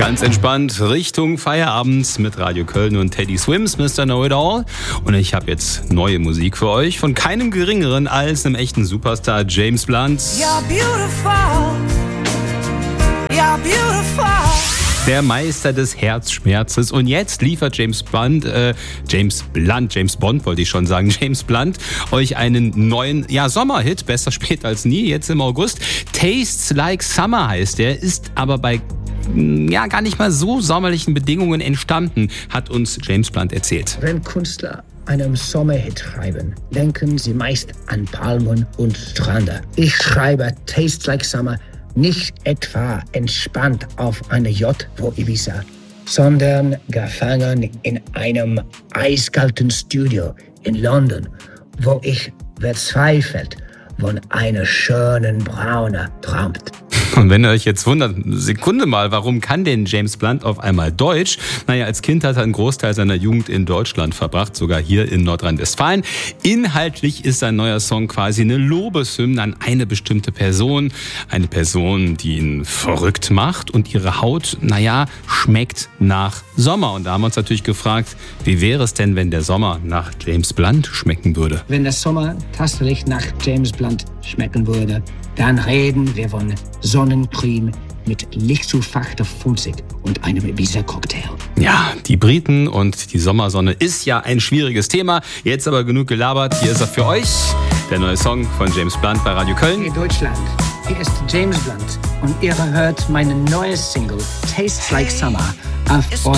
Ganz entspannt Richtung Feierabend mit Radio Köln und Teddy Swims, Mr. Know-It-All. Und ich habe jetzt neue Musik für euch von keinem Geringeren als einem echten Superstar, James Blunt. You're beautiful. You're beautiful. Der Meister des Herzschmerzes. Und jetzt liefert James Bond wollte ich schon sagen, James Blunt, euch einen neuen Sommerhit, besser spät als nie, jetzt im August. Tastes Like Summer heißt der, ist aber bei gar nicht mal so sommerlichen Bedingungen entstanden, hat uns James Blunt erzählt. Wenn Künstler einen Sommerhit schreiben, denken sie meist an Palmen und Strände. Ich schreibe Tastes Like Summer nicht etwa entspannt auf einer Yacht vor Ibiza, sondern gefangen in einem eiskalten Studio in London, wo ich verzweifelt von einer schönen Braune träumt. Und wenn ihr euch jetzt wundert, Sekunde mal, warum kann denn James Blunt auf einmal Deutsch? Als Kind hat er einen Großteil seiner Jugend in Deutschland verbracht, sogar hier in Nordrhein-Westfalen. Inhaltlich ist sein neuer Song quasi eine Lobeshymne an eine bestimmte Person. Eine Person, die ihn verrückt macht und ihre Haut, schmeckt nach Sommer. Und da haben wir uns natürlich gefragt, wie wäre es denn, wenn der Sommer nach James Blunt schmecken würde? Wenn der Sommer tatsächlich nach James Blunt schmecken würde, dann reden wir von Sonnencreme mit lichtzufachter Funzig und einem Ibiza-Cocktail. Ja, die Briten und die Sommersonne ist ja ein schwieriges Thema. Jetzt aber genug gelabert. Hier ist er für euch. Der neue Song von James Blunt bei Radio Köln. Hey Deutschland, hier ist James Blunt und ihr hört meine neue Single Tastes Like Summer auf